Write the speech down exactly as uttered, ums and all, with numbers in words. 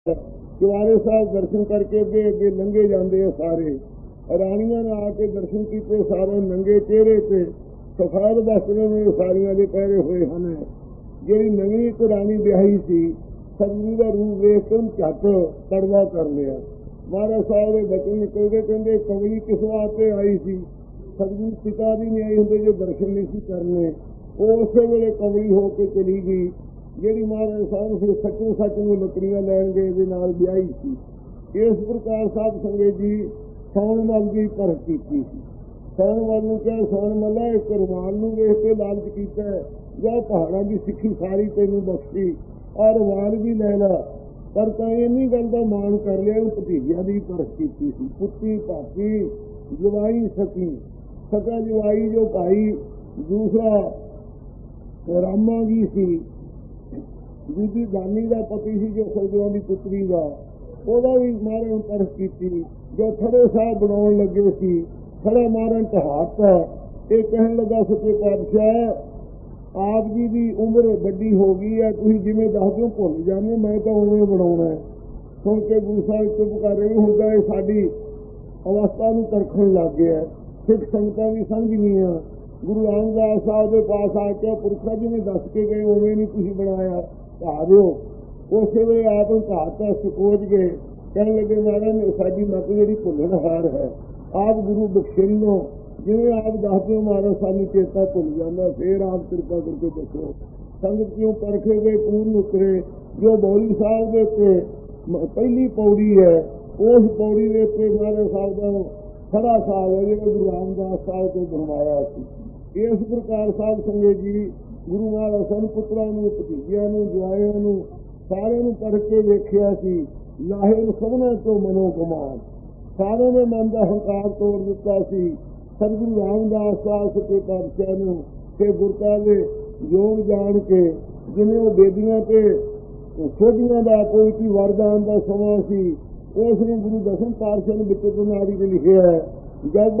चुवारे साहब दर्शन करके अगे अगे लंघे जाते हैं सारे। रानिया ने आके दर्शन किए, सारे नंगे चेहरे से सफेद वस्त्रों में सारिया के पहरे हुए हैं। जी नवी एक रानी ब्याही सी सतगुरु का रूप वेख के झट कड़वा कर लिया। महाराज साहब के बचन निकल के कहते कमली किस वास्ते आई सी, सतगुरु पिता भी नहीं आई होंगे जो दर्शन नहीं सी करने, वो उस वेले कमली होके चली गई। जी महाराज साहब फिर सचो सच में लकड़ियां लैन गए नाल ब्याही सी। इस प्रकार साध संगत जी सौन मल की परख की थी। सौन मल ने कहा सौन मला एक रुमाल में वेख के लालच किया या पहाड़ा की सिक्खी सारी तेन बख्शी और रुमाल भी लै ला, पर इन्नी गल का मान कर लिया भतीजिया की परख की थी। पुत्ती भापी जवाई सकी, सका जवाई जो भाई दूसरा रामा जी सी, दूसरी गानी का पति सी जो सौदों की पुत्री का, वह भी मारे परख की। जो थड़े साहब बना लगे सी, थड़ा मारन ढहाता ये कहन लगा सच्चे पातशाह आप जी की उम्र बड़ी हो गई है, तुम जिमें दस दो भुल जाने, मैं तो उवें बनाना है। सुन के गुरु साहब चुप कर रहे होगा, ये साड़ी अवस्था को परखण लग गया। सिख संगतां भी समझ गई। गुरु रामदास साहब के पास आके पुरखा जी ने दस के गए उवें नहीं तुसीं बनाया, ढा दो। उस वे आप ढाता सकोच गए, कहने लगे महाराज साड़ी मत जी भुलन हार है, आप गुरु बख्शिश लो, जिवें आप दस दो महाराज सानू चेता भुल जाता, फिर आप कृपा करके दसो। संगत क्यों परखे गए पूर्ण उतरे। जो बौली साहब के उत्ते पहली पौड़ी है, उस पौड़ी के उत्ते महाराज साहब का खड़ा साहब है जो गुरु रामदास साहब को बनवाया। इस प्रकार साध संगत जी गुरु महाराज सन पुत्रा भतीजिया जवाइया सारे पढ़ के वेख्या सी, लाहे सबना तो मनो कमान, सारे ने मन का हंकार तोड़ दिता सी। सतगुरु रामदास साहब सच्चे पातशाह ने के गुरता के योग जान के जिन्हें वो बेदियां ते सोधियां का पोइटी वरदान का समा सी, उसने गुरु दसम पातशाह ने बिच नाड़ी में लिखा है, जब